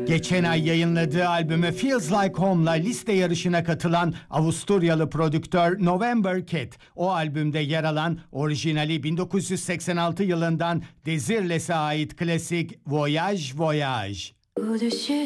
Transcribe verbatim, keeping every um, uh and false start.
Geçen ay yayınladığı albümü Feels Like Home'la liste yarışına katılan Avusturyalı prodüktör November Cat, o albümde yer alan orijinali bin dokuz yüz seksen altı yılından Désirles'e ait klasik Voyage Voyage.